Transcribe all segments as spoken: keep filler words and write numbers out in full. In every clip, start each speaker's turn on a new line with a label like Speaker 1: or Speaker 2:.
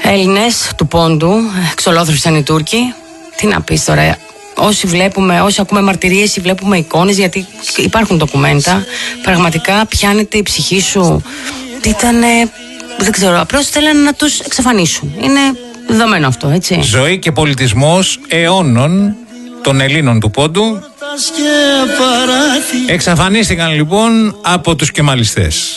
Speaker 1: Έλληνες του πόντου, εξολόθρευσαν οι Τούρκοι. Τι να πεις τώρα, όσοι βλέπουμε, όσοι ακούμε μαρτυρίες ή βλέπουμε εικόνες, γιατί υπάρχουν ντοκουμέντα, πραγματικά πιάνεται η ψυχή σου. Ήτανε, δεν ξέρω, απλώς θέλανε να τους εξαφανίσουν. Είναι δεδομένο αυτό, έτσι.
Speaker 2: Ζωή και πολιτισμός αιώνων των Ελλήνων του πόντου εξαφανίστηκαν λοιπόν από τους κεμαλιστές.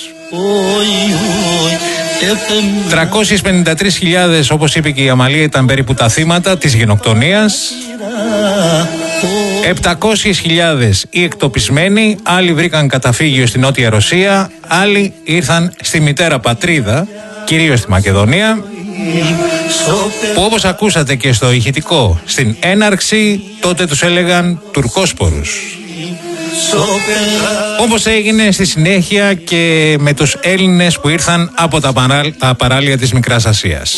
Speaker 2: τριακόσιες πενήντα τρεις χιλιάδες, όπως είπε και η Αμαλία, ήταν περίπου τα θύματα της γενοκτονίας. επτακόσιες χιλιάδες οι εκτοπισμένοι, άλλοι βρήκαν καταφύγιο στη Νότια Ρωσία, άλλοι ήρθαν στη μητέρα πατρίδα, κυρίως στη Μακεδονία, που όπως ακούσατε και στο ηχητικό στην έναρξη, τότε τους έλεγαν Τουρκόσπορους. Όπως έγινε στη συνέχεια και με τους Έλληνες που ήρθαν από τα, παρά, τα παράλια της Μικράς Ασίας.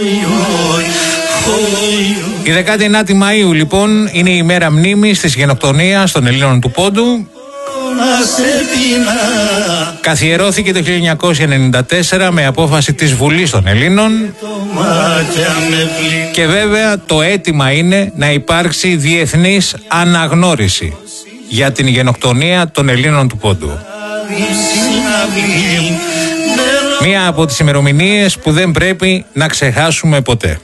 Speaker 2: Η δεκάτη ενάτη Μαΐου λοιπόν είναι η ημέρα μνήμης της γενοκτονίας των Ελλήνων του πόντου. Καθιερώθηκε το χίλια εννιακόσια ενενήντα τέσσερα με απόφαση της Βουλής των Ελλήνων και βέβαια το αίτημα είναι να υπάρξει διεθνής αναγνώριση για την γενοκτονία των Ελλήνων του πόντου. Μία από τις ημερομηνίες που δεν πρέπει να ξεχάσουμε ποτέ.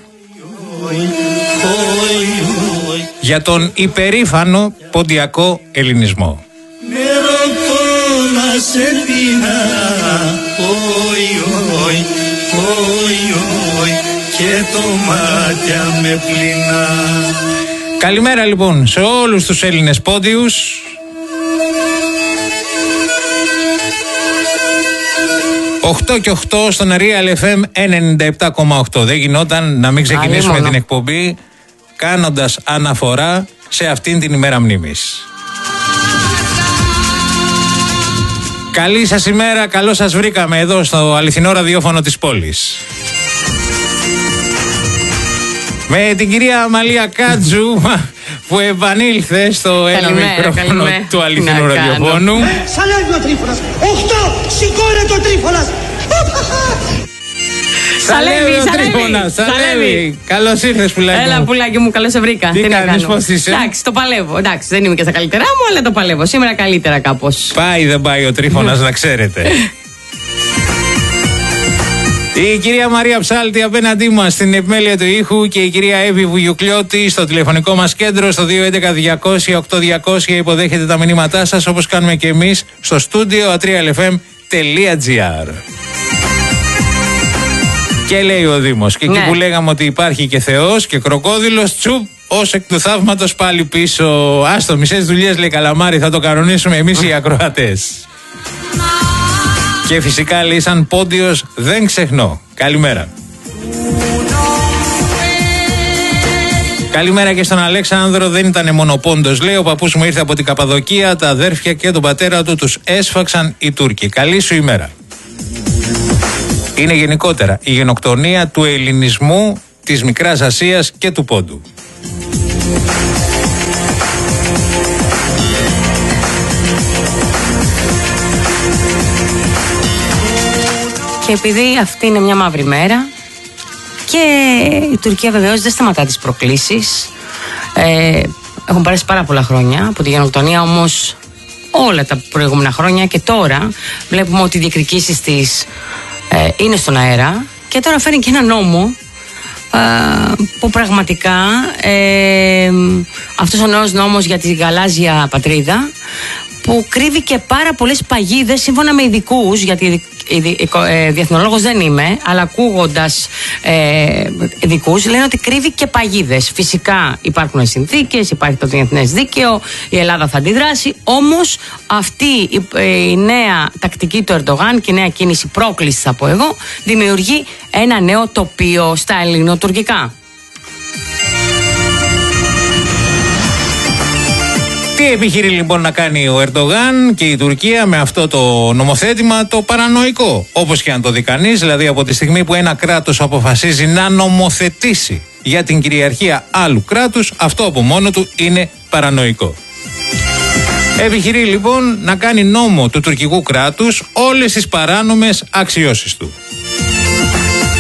Speaker 2: Για τον υπερήφανο ποντιακό ελληνισμό. Καλημέρα λοιπόν σε όλους τους Έλληνες πόντιους. οκτώ και οκτώ στον Real εφ εμ ενενήντα επτά κόμμα οκτώ. Δεν γινόταν να μην ξεκινήσουμε την εκπομπή κάνοντας αναφορά σε αυτήν την ημέρα μνήμης. Καλή σας ημέρα, καλώς σας βρήκαμε εδώ στο αληθινό ραδιόφωνο της πόλης. Με την κυρία Αμαλία Κάτζου που επανήλθε στο ένα μικρόφωνο του αληθινού ραδιοφώνου.
Speaker 3: Σαλεύει ο Τρίφωνας! Οχτώ! Σηκώνεται ο Τρίφωνας!
Speaker 1: Σαλεύει,
Speaker 2: ο Τρίφωνας, σαλεύει. Καλώς ήρθες πουλάκι μου.
Speaker 1: Έλα πουλάκι μου, καλώς σε βρήκα.
Speaker 2: Τι, Τι κάνεις, πώς είσαι?
Speaker 1: Εντάξει, το παλεύω. Εντάξει, δεν είμαι και στα καλύτερά μου, αλλά το παλεύω. Σήμερα καλύτερα κάπως.
Speaker 2: Πάει δεν πάει ο Τρίφωνας να ξέρετε. Η κυρία Μαρία Ψάλτη απέναντί μας στην επιμέλεια του ήχου και η κυρία Εύη Βουγιουκλιώτη στο τηλεφωνικό μας κέντρο στο δύο έντεκα διακόσια οκτώ διακόσια υποδέχεται τα μηνύματά σας, όπως κάνουμε και εμείς στο στούντιο ατρία ελ εφ εμ τελεία τζι άρ. Και λέει ο Δήμος, και εκεί ναι. που λέγαμε ότι υπάρχει και Θεός και κροκόδιλος, τσουπ, ως εκ του θαύματος πάλι πίσω. Άστο, μισές δουλειές λέει Καλαμάρη, θα το κανονίσουμε εμείς οι ακροατές. Και φυσικά λέει σαν πόντιος δεν ξεχνώ. Καλημέρα. Καλημέρα και στον Αλέξανδρο, δεν ήταν μόνο πόντος λέει, ο παππούς μου ήρθε από την Καπαδοκία, τα αδέρφια και τον πατέρα του τους έσφαξαν οι Τούρκοι. Καλή σου ημέρα. Είναι γενικότερα η γενοκτονία του ελληνισμού της Μικράς Ασίας και του πόντου.
Speaker 1: Και επειδή αυτή είναι μια μαύρη μέρα και η Τουρκία βεβαίως δεν σταματά τις προκλήσεις, ε, έχουν περάσει πάρα πολλά χρόνια από τη γενοκτονία, όμως όλα τα προηγούμενα χρόνια και τώρα βλέπουμε ότι οι διεκδικήσεις της ε, είναι στον αέρα και τώρα φέρνει και ένα νόμο ε, που πραγματικά ε, αυτός ο νέος νόμος για τη γαλάζια πατρίδα που κρύβει και πάρα πολλές παγίδες σύμφωνα με ειδικούς, γιατί ε, διεθνολόγος δεν είμαι, αλλά ακούγοντας ε, ειδικούς λένε ότι κρύβει και παγίδες. Φυσικά υπάρχουν συνθήκες, υπάρχει το διεθνές δίκαιο, η Ελλάδα θα αντιδράσει, όμως αυτή η, ε, η νέα τακτική του Ερντογάν και η νέα κίνηση πρόκληση, θα πω εγώ, δημιουργεί ένα νέο τοπίο στα ελληνοτουρκικά.
Speaker 2: Τι επιχειρεί λοιπόν να κάνει ο Ερντογάν και η Τουρκία με αυτό το νομοθέτημα το παρανοϊκό, όπως και αν το δει κανείς, δηλαδή από τη στιγμή που ένα κράτος αποφασίζει να νομοθετήσει για την κυριαρχία άλλου κράτους, αυτό από μόνο του είναι παρανοϊκό. Επιχειρεί λοιπόν να κάνει νόμο του τουρκικού κράτους όλες τις παράνομες αξιώσεις του.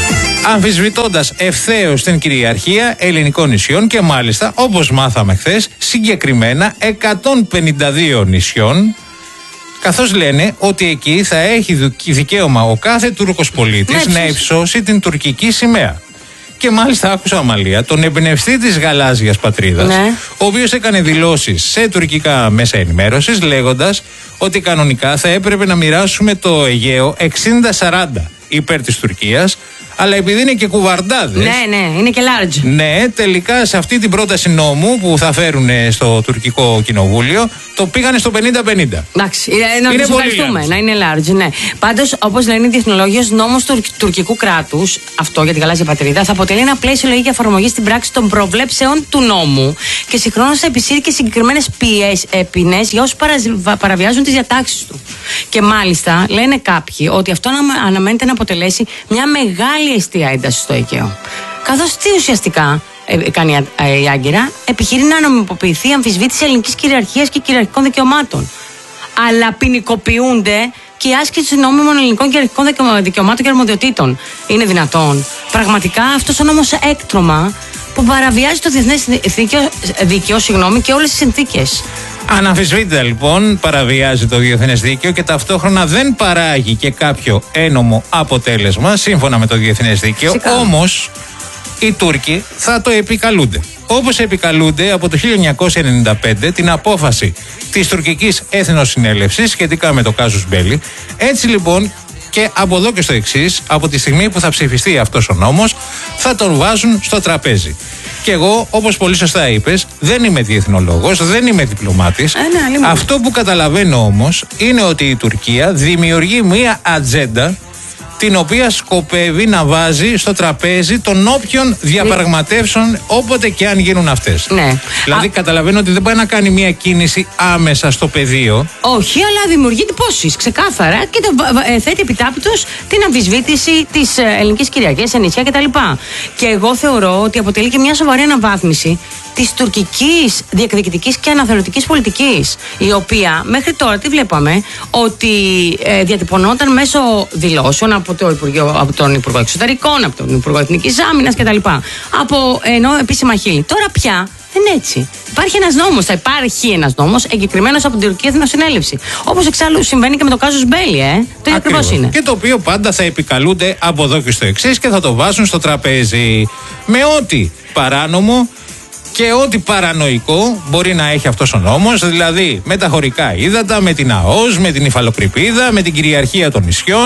Speaker 2: αμφισβητώντας ευθέως την κυριαρχία ελληνικών νησιών και μάλιστα, όπως μάθαμε χθες, συγκεκριμένα εκατόν πενήντα δύο νησιών, καθώς λένε ότι εκεί θα έχει δικαίωμα ο κάθε Τούρκος πολίτης να υψώσει την τουρκική σημαία. Και μάλιστα άκουσα, Αμαλία, τον εμπνευστή της γαλάζιας πατρίδας, ναι, ο οποίος έκανε δηλώσεις σε τουρκικά μέσα ενημέρωσης λέγοντας ότι κανονικά θα έπρεπε να μοιράσουμε το Αιγαίο εξήντα σαράντα υπέρ της Τουρκίας, αλλά επειδή είναι και κουβαρντάδες.
Speaker 1: Ναι, ναι, είναι και large.
Speaker 2: Ναι, τελικά σε αυτή την πρόταση νόμου που θα φέρουν στο τουρκικό κοινοβούλιο, το πήγανε στο πενήντα πενήντα.
Speaker 1: Εντάξει, να τους ευχαριστούμε, να είναι large, ναι. Πάντως, όπως λένε οι διεθνολόγοι, νόμος του τουρκικού κράτους, αυτό για τη γαλάζια πατρίδα, θα αποτελεί ένα πλαίσιο λογική εφαρμογή στην πράξη των προβλέψεων του νόμου και συγχρόνως θα επισύρει και συγκεκριμένες ποινές για όσους παραβιάζουν τις διατάξεις του. Και μάλιστα λένε κάποιοι ότι αυτό αναμένεται να αποτελέσει μια μεγάλη αιστεία ένταση στο Αιγαίο. Καθώς τι ουσιαστικά ε, κάνει η Άγκυρα, επιχειρεί να νομιμοποιηθεί η αμφισβήτηση ελληνικής κυριαρχίας και κυριαρχικών δικαιωμάτων. Αλλά ποινικοποιούνται και η άσκηση νόμιμων ελληνικών κυριαρχικών δικαιωμάτων και αρμοδιοτήτων. Είναι δυνατόν? Πραγματικά αυτός ο νόμος έκτρωμα που παραβιάζει το διεθνές δίκαιο, δίκαιο συγγνώμη, και όλες τις συνθήκες.
Speaker 2: Αναμφισβήτητα λοιπόν παραβιάζει το διεθνές δίκαιο και ταυτόχρονα δεν παράγει και κάποιο ένομο αποτέλεσμα σύμφωνα με το διεθνές δίκαιο. Όμως οι Τούρκοι θα το επικαλούνται. Όπως επικαλούνται από το χίλια εννιακόσια ενενήντα πέντε την απόφαση της τουρκικής Εθνοσυνέλευσης σχετικά με το κάζους μπέλι. Έτσι λοιπόν και από εδώ και στο εξής, από τη στιγμή που θα ψηφιστεί αυτός ο νόμος, θα τον βάζουν στο τραπέζι. Και εγώ, όπως πολύ σωστά είπες, δεν είμαι διεθνολόγος, δεν είμαι διπλωμάτης.
Speaker 1: Ε, ναι,
Speaker 2: Αυτό που καταλαβαίνω όμως είναι ότι η Τουρκία δημιουργεί μία ατζέντα την οποία σκοπεύει να βάζει στο τραπέζι των όποιων διαπραγματεύσεων, όποτε και αν γίνουν αυτές.
Speaker 1: Ναι.
Speaker 2: Δηλαδή, Α... καταλαβαίνω ότι δεν πάει να κάνει μια κίνηση άμεσα στο πεδίο.
Speaker 1: Όχι, αλλά δημιουργεί τυπώσεις ξεκάθαρα και το, ε, θέτει επιτάπητος την αμφισβήτηση της ε, ελληνικής κυριαρχίας σε νησιά κτλ. Και εγώ θεωρώ ότι αποτελεί και μια σοβαρή αναβάθμιση της τουρκικής διεκδικητικής και αναθεωρητικής πολιτικής, η οποία μέχρι τώρα τι βλέπαμε, ότι ε, διατυπωνόταν μέσω δηλώσεων από, το Υπουργείο, από τον Υπουργό Εξωτερικών, από τον Υπουργό Εθνικής Άμυνας κτλ. Από ενώ επίσημα χείλη. Τώρα πια δεν είναι έτσι. Υπάρχει ένας νόμος, θα υπάρχει ένας νόμος εγκεκριμένος από την Τουρκική Εθνοσυνέλευση. Όπως εξάλλου συμβαίνει και με το κάζους μπέλι, ε. Το ίδιο ακριβώς είναι.
Speaker 2: Και το οποίο πάντα θα επικαλούνται από εδώ και στο εξής και θα το βάζουν στο τραπέζι. Με ό,τι παράνομο και ό,τι παρανοϊκό μπορεί να έχει αυτός ο νόμος, δηλαδή με τα χωρικά ύδατα, με την ΑΟΣ, με την υφαλοκρηπίδα, με την κυριαρχία των νησιών,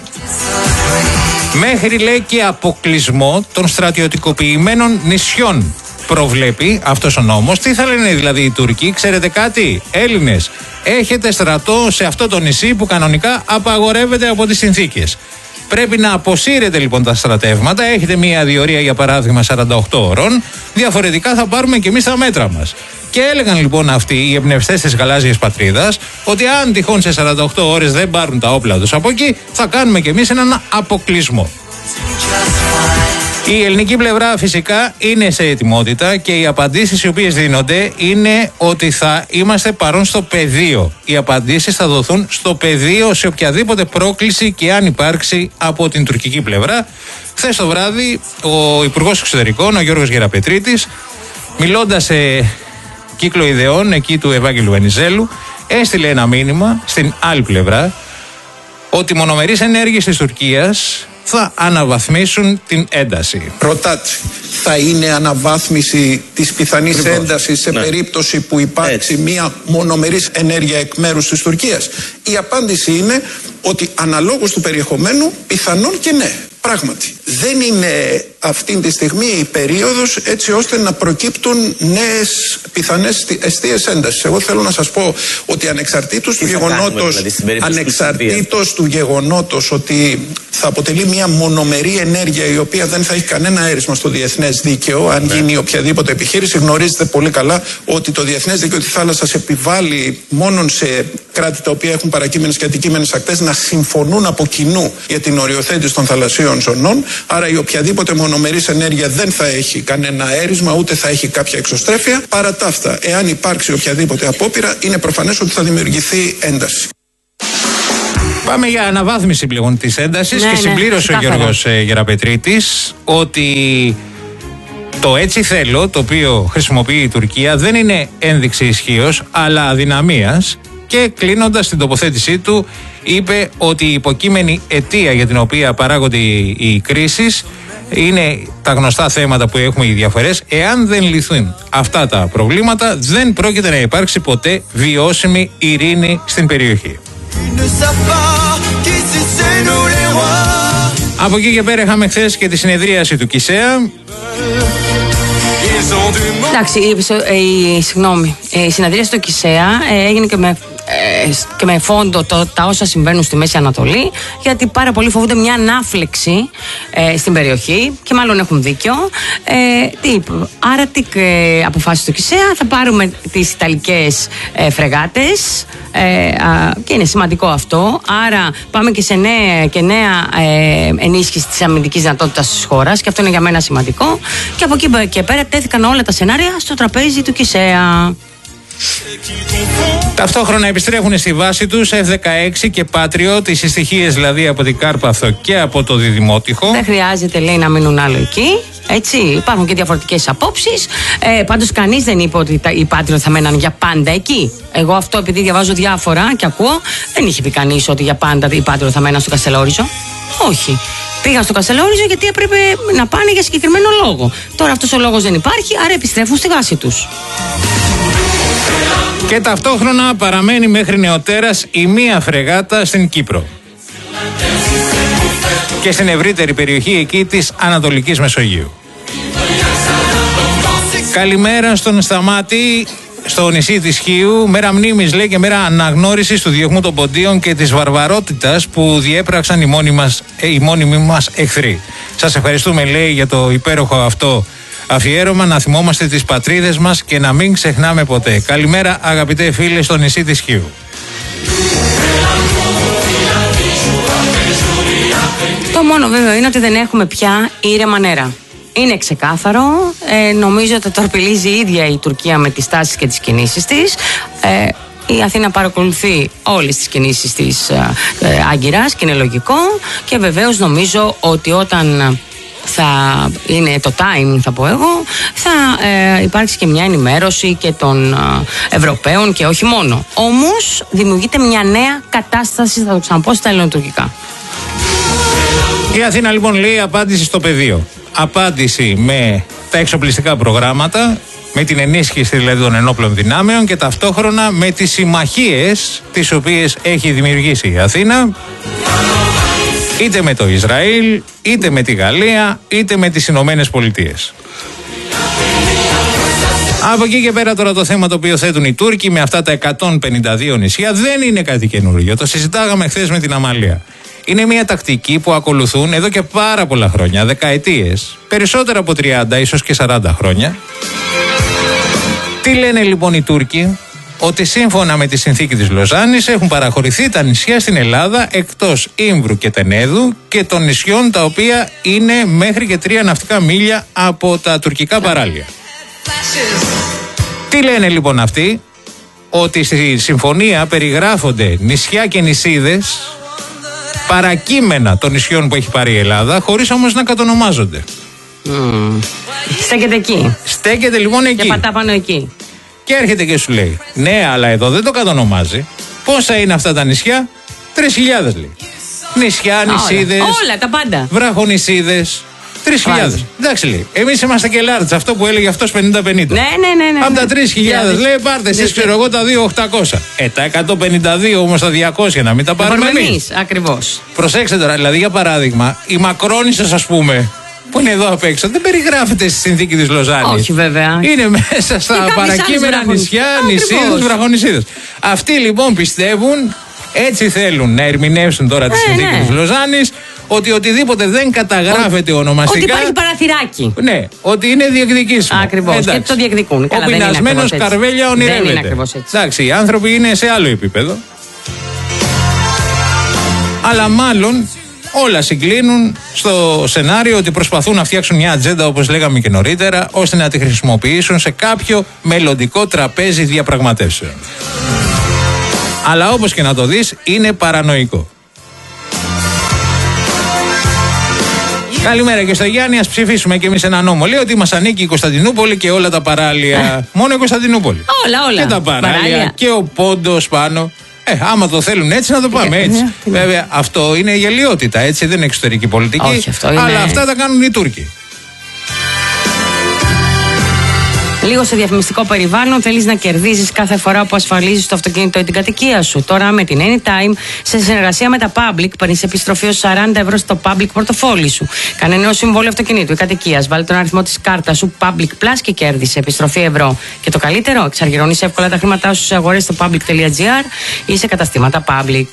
Speaker 2: μέχρι λέει και αποκλεισμό των στρατιωτικοποιημένων νησιών προβλέπει αυτός ο νόμος. Τι θα λένε δηλαδή οι Τούρκοι? Ξέρετε κάτι, Έλληνες, έχετε στρατό σε αυτό το νησί που κανονικά απαγορεύεται από τις συνθήκες. Πρέπει να αποσύρετε λοιπόν τα στρατεύματα. Έχετε μία διορία για παράδειγμα σαράντα οκτώ ώρων. Διαφορετικά θα πάρουμε και εμείς τα μέτρα μας. Και έλεγαν λοιπόν αυτοί οι εμπνευστές της γαλάζιας πατρίδας ότι αν τυχόν σε σαράντα οκτώ ώρες δεν πάρουν τα όπλα τους από εκεί, θα κάνουμε και εμείς έναν αποκλεισμό. Η ελληνική πλευρά φυσικά είναι σε ετοιμότητα και οι απαντήσεις οι οποίες δίνονται είναι ότι θα είμαστε παρόν στο πεδίο. Οι απαντήσεις θα δοθούν στο πεδίο σε οποιαδήποτε πρόκληση και αν υπάρξει από την τουρκική πλευρά. Χθες το βράδυ ο Υπουργός Εξωτερικών, ο Γιώργος Γεραπετρίτης, μιλώντας σε κύκλο ιδεών εκεί του Ευάγγελου Βενιζέλου, έστειλε ένα μήνυμα στην άλλη πλευρά ότι οι μονομερείς ενέργειες της Τουρκίας θα αναβαθμίσουν την ένταση.
Speaker 4: Ρωτάτε, θα είναι αναβάθμιση της πιθανής λοιπόν, έντασης σε ναι. περίπτωση που υπάρξει Έτσι. μια μονομερής ενέργεια εκ μέρους της Τουρκίας? Η απάντηση είναι ότι αναλόγως του περιεχομένου πιθανόν και ναι. Πράγματι, δεν είναι αυτή τη στιγμή η περίοδος έτσι ώστε να προκύπτουν νέες πιθανές αιστείες έντασης. Εγώ θέλω να σας πω ότι ανεξαρτήτως του γεγονότος, δηλαδή, ανεξαρτήτως του γεγονότος ότι θα αποτελεί μια μονομερή ενέργεια η οποία δεν θα έχει κανένα αίρισμα στο διεθνές δίκαιο, αν ναι. γίνει οποιαδήποτε επιχείρηση, γνωρίζετε πολύ καλά ότι το διεθνές δίκαιο της θάλασσας επιβάλλει μόνο σε κράτη τα οποία έχουν παρακείμενες και αντικείμενες ακτές να συμφωνούν από κοινού για την οριοθέτηση των θαλασσίων ζωνών. Άρα η οποιαδήποτε μονομερής ενέργεια δεν θα έχει κανένα αίρισμα, ούτε θα έχει κάποια εξωστρέφεια. Παρά τα αυτά, εάν υπάρξει οποιαδήποτε απόπειρα, είναι προφανές ότι θα δημιουργηθεί ένταση.
Speaker 2: Πάμε για αναβάθμιση πλέον της έντασης
Speaker 1: ναι,
Speaker 2: και συμπλήρωσε
Speaker 1: ναι,
Speaker 2: ο Γιώργος ε, Γεραπετρίτης ότι το έτσι θέλω, το οποίο χρησιμοποιεί η Τουρκία, δεν είναι ένδειξη ισχύως αλλά αδυναμίας. Και κλείνοντας την τοποθέτησή του, είπε ότι η υποκείμενη αιτία για την οποία παράγονται οι, οι κρίσεις είναι τα γνωστά θέματα που έχουμε οι διαφορές. Εάν δεν λυθούν αυτά τα προβλήματα, δεν πρόκειται να υπάρξει ποτέ βιώσιμη ειρήνη στην περιοχή. Από εκεί και πέρα είχαμε χθες και τη συνεδρίαση του ΚΙΣΕΑ.
Speaker 1: Εντάξει, η, η, συγγνώμη, η συνεδρίαση του ΚΙΣΕΑ έγινε και με και με φόντο το, τα όσα συμβαίνουν στη Μέση Ανατολή, γιατί πάρα πολλοί φοβούνται μια ανάφλεξη ε, στην περιοχή και μάλλον έχουν δίκιο. Ε, τι, άρα τι ε, αποφάσισε το ΚΙΣΕΑ, θα πάρουμε τις Ιταλικές ε, φρεγάτες ε, α, και είναι σημαντικό αυτό. Άρα πάμε και σε νέα, και νέα ε, ενίσχυση της αμυντικής δυνατότητας της χώρας και αυτό είναι για μένα σημαντικό. Και από εκεί και πέρα τέθηκαν όλα τα σενάρια στο τραπέζι του ΚΙΣΕΑ.
Speaker 2: Ταυτόχρονα επιστρέφουν στη βάση τους εφ δεκαέξι και Patriot, οι συστοιχίες δηλαδή από την Κάρπαθο και από το Διδημότυχο.
Speaker 1: Δεν χρειάζεται, λέει, να μείνουν άλλο εκεί. Έτσι, υπάρχουν και διαφορετικές απόψεις. Ε, πάντως, κανείς δεν είπε ότι τα, οι Patriot θα μέναν για πάντα εκεί. Εγώ αυτό, επειδή διαβάζω διάφορα και ακούω, δεν είχε πει κανείς ότι για πάντα οι Patriot θα μέναν στο Καστελόριζο. Όχι. Πήγαν στο Καστελόριζο γιατί έπρεπε να πάνε για συγκεκριμένο λόγο. Τώρα αυτός ο λόγος δεν υπάρχει, άρα επιστρέφουν στη βάση τους.
Speaker 2: Και ταυτόχρονα παραμένει μέχρι νεοτέρας η μία φρεγάτα στην Κύπρο και στην ευρύτερη περιοχή εκεί της Ανατολικής Μεσογείου. Καλημέρα στον Σταμάτη, στο νησί της Χίου. Μέρα μνήμης, λέει, και μέρα αναγνώρισης του διωγμού των ποντίων και της βαρβαρότητας που διέπραξαν οι μόνοι μας, ε, οι μόνιμοι μας εχθροί. Σας ευχαριστούμε, λέει, για το υπέροχο αυτό αφιέρωμα, να θυμόμαστε τις πατρίδες μας και να μην ξεχνάμε ποτέ. Καλημέρα, αγαπητέ φίλε, στο νησί της Χίου.
Speaker 1: Το μόνο βέβαιο είναι ότι δεν έχουμε πια ήρεμα νερά. Είναι ξεκάθαρο. Ε, νομίζω ότι τορπιλίζει η ίδια η Τουρκία με τις τάσεις και τις κινήσεις της. Ε, η Αθήνα παρακολουθεί όλες τις κινήσεις της ε, ε, Άγκυρας και είναι λογικό. Και βεβαίως νομίζω ότι όταν θα είναι το time, θα πω εγώ, θα ε, υπάρξει και μια ενημέρωση και των ε, Ευρωπαίων και όχι μόνο. Όμως δημιουργείται μια νέα κατάσταση, θα το ξαναπώ στα ελληνοτουρκικά.
Speaker 2: Η Αθήνα λοιπόν λέει απάντηση στο πεδίο. Απάντηση με τα εξοπλιστικά προγράμματα, με την ενίσχυση δηλαδή των ενόπλων δυνάμεων και ταυτόχρονα με τις συμμαχίες τις οποίες έχει δημιουργήσει η Αθήνα, είτε με το Ισραήλ, είτε με τη Γαλλία, είτε με τις Ηνωμένες Πολιτείες. Από εκεί και πέρα τώρα το θέμα το οποίο θέτουν οι Τούρκοι με αυτά τα εκατόν πενήντα δύο νησιά δεν είναι κάτι καινούργιο. Το συζητάγαμε χθες με την Αμαλία. Είναι μια τακτική που ακολουθούν εδώ και πάρα πολλά χρόνια, δεκαετίες, περισσότερα από τριάντα, ίσως και σαράντα χρόνια. Τι λένε λοιπόν οι Τούρκοι? Ότι σύμφωνα με τη συνθήκη της Λοζάνης έχουν παραχωρηθεί τα νησιά στην Ελλάδα εκτός Ήμβρου και Τενέδου και των νησιών τα οποία είναι μέχρι και τρία ναυτικά μίλια από τα τουρκικά παράλια. Τι λένε λοιπόν αυτοί? Ότι στη συμφωνία περιγράφονται νησιά και νησίδες παρακείμενα των νησιών που έχει πάρει η Ελλάδα, χωρίς όμως να κατονομάζονται.
Speaker 1: Mm. Στέκεται εκεί.
Speaker 2: Στέκεται λοιπόν εκεί.
Speaker 1: Και πατά πάνω εκεί.
Speaker 2: Και έρχεται και σου λέει, ναι, αλλά εδώ δεν το κατονομάζει. Πόσα είναι αυτά τα νησιά? Τρεις χιλιάδες λέει. Νησιά, νησίδες.
Speaker 1: Όλα, όλα τα πάντα.
Speaker 2: Βραχονησίδες. Τρεις χιλιάδες. Εντάξει λέει. Εμείς είμαστε και λάρτς, αυτό που έλεγε αυτός πενήντα πενήντα.
Speaker 1: Ναι, ναι, ναι. ναι.
Speaker 2: Από τα τρεις χιλιάδες λέει, πάρτε εσείς, ξέρω εγώ, τα δύο χιλιάδες οκτακόσια. Ε, τα εκατόν πενήντα δύο όμως τα διακόσια να μην τα πάρουμε εμείς.
Speaker 1: Ακριβώς.
Speaker 2: Προσέξτε τώρα, δηλαδή για παράδειγμα, η Μακρόνισσος, ας πούμε, που είναι εδώ απ' έξω, δεν περιγράφεται στη συνθήκη της Λοζάνης.
Speaker 1: Όχι, βέβαια.
Speaker 2: Είναι μέσα στα παρακείμενα νησιά, νησίδες, βραχονησίδες. Αυτοί λοιπόν πιστεύουν, έτσι θέλουν να ερμηνεύσουν τώρα τη ε, συνθήκη ναι. της Λοζάνης, ότι οτιδήποτε δεν καταγράφεται ο, ονομαστικά.
Speaker 1: Ότι υπάρχει παραθυράκι.
Speaker 2: Ναι, ότι είναι διεκδικήσιμο.
Speaker 1: Ακριβώς. Και το διεκδικούν.
Speaker 2: Ο πεινασμένος καρβέλια ονειρεύεται.
Speaker 1: Δεν είναι ακριβώς έτσι.
Speaker 2: Εντάξει, οι άνθρωποι είναι σε άλλο επίπεδο. Αλλά μάλλον όλα συγκλίνουν στο σενάριο ότι προσπαθούν να φτιάξουν μια ατζέντα, όπως λέγαμε και νωρίτερα, ώστε να τη χρησιμοποιήσουν σε κάποιο μελλοντικό τραπέζι διαπραγματεύσεων. Αλλά όπως και να το δεις, είναι παρανοϊκό. Καλημέρα και στο Γιάννη. Ας ψηφίσουμε κι εμείς ένα νόμο. Λέει ότι μας ανήκει η Κωνσταντινούπολη και όλα τα παράλια. Μόνο η Κωνσταντινούπολη.
Speaker 1: Όλα, όλα.
Speaker 2: Και τα παράλια, παράλια. Και ο πόντος πάνω. Ε, άμα το θέλουν έτσι, να το πάμε έτσι. Ναι, ναι. Βέβαια, αυτό είναι γελιότητα, έτσι. Δεν είναι εξωτερική πολιτική.
Speaker 1: Όχι, αυτό είναι...
Speaker 2: Αλλά αυτά τα κάνουν οι Τούρκοι.
Speaker 1: Λίγο σε διαφημιστικό περιβάλλον, θέλεις να κερδίζεις κάθε φορά που ασφαλίζεις το αυτοκίνητο ή την κατοικία σου. Τώρα με την Anytime, σε συνεργασία με τα Public, παίρνεις επιστροφή ως σαράντα ευρώ στο Public πορτοφόλι σου. Κάνε νέο συμβόλαιο αυτοκινήτου ή κατοικίας. Βάλε τον αριθμό της κάρτας σου Public Plus και κέρδισε επιστροφή ευρώ. Και το καλύτερο, εξαργυρώνεις εύκολα τα χρήματά σου σε αγορές στο public.gr ή σε καταστήματα Public.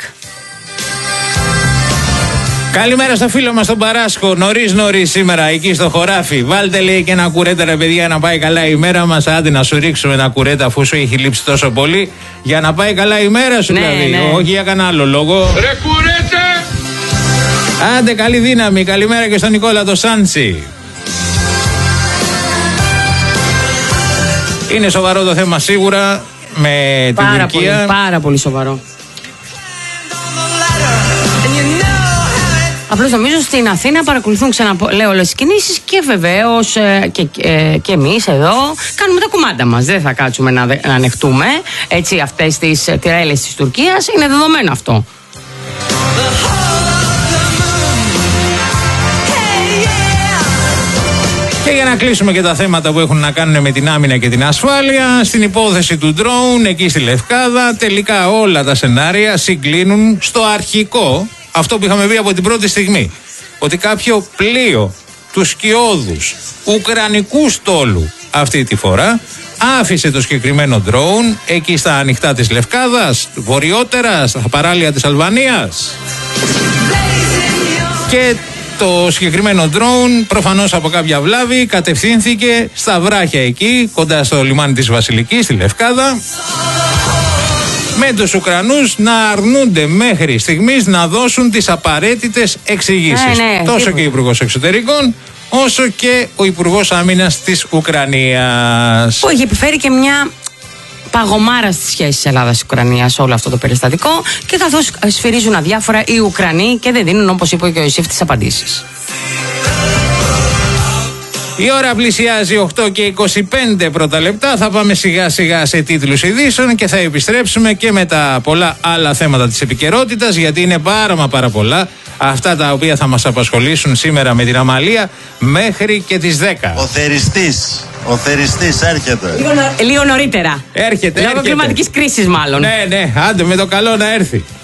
Speaker 2: Καλημέρα στο φίλο μας τον Παράσκο. Νωρίς νωρίς σήμερα εκεί στο χωράφι. Βάλτε λέει και ένα κουρέτα ρε παιδιά να πάει καλά η μέρα μας. Άντε να σου ρίξουμε ένα κουρέτα αφού σου έχει λείψει τόσο πολύ. Για να πάει καλά η μέρα σου, ναι, δηλαδή. Ναι. Όχι για κανένα άλλο λόγο.
Speaker 3: Ρε κουρέτα!
Speaker 2: Άντε καλή δύναμη. Καλημέρα και στον Νικόλα το Σάντσι. Είναι σοβαρό το θέμα σίγουρα με την
Speaker 1: πάρα
Speaker 2: Τουρκία.
Speaker 1: Πολύ, πάρα πολύ σοβαρό. Απλώς νομίζω στην Αθήνα παρακολουθούν ξαναλέω όλες τις κινήσεις και βεβαίως ε, και, ε, και εμείς εδώ κάνουμε τα κουμάντα μας. Δεν θα κάτσουμε να, να ανεχτούμε έτσι αυτές τις τυρέλες της Τουρκίας. Είναι δεδομένο αυτό.
Speaker 2: Και για να κλείσουμε και τα θέματα που έχουν να κάνουν με την άμυνα και την ασφάλεια, στην υπόθεση του drone εκεί στη Λευκάδα, τελικά όλα τα σενάρια συγκλίνουν στο αρχικό. Αυτό που είχαμε πει από την πρώτη στιγμή, ότι κάποιο πλοίο του σκιώδους ουκρανικού στόλου αυτή τη φορά άφησε το συγκεκριμένο drone εκεί στα ανοιχτά της Λευκάδας, βορειότερα, στα παράλια της Αλβανίας. Και το συγκεκριμένο drone, προφανώς από κάποια βλάβη, κατευθύνθηκε στα βράχια εκεί, κοντά στο λιμάνι της Βασιλικής, στη Λευκάδα, με τους Ουκρανούς να αρνούνται μέχρι στιγμής να δώσουν τις απαραίτητες εξηγήσεις.
Speaker 1: Ναι, ναι,
Speaker 2: τόσο
Speaker 1: τίποτα.
Speaker 2: και ο Υπουργός Εξωτερικών, όσο και ο Υπουργός Άμυνας της Ουκρανίας.
Speaker 1: Που έχει επιφέρει και μια παγωμάρα στις σχέσεις Ελλάδας-Ουκρανίας όλο αυτό το περιστατικό, και καθώς σφυρίζουν αδιάφορα οι Ουκρανοί και δεν δίνουν, όπως είπε και ο Ιωσήφ, τις απαντήσεις.
Speaker 2: Η ώρα πλησιάζει οκτώ και είκοσι πέντε πρώτα λεπτά. Θα πάμε σιγά σιγά σε τίτλους ειδήσεων και θα επιστρέψουμε και με τα πολλά άλλα θέματα της επικαιρότητας, γιατί είναι πάρα μα πάρα πολλά αυτά τα οποία θα μας απασχολήσουν σήμερα με την Αμαλία μέχρι και τις δέκα.
Speaker 5: Ο θεριστής, ο θεριστής έρχεται.
Speaker 1: Λίγο, νο, λίγο νωρίτερα.
Speaker 2: Έρχεται,
Speaker 1: Λόγω κλιματικής κρίσης μάλλον.
Speaker 2: Ναι, ναι, άντε με το καλό να έρθει.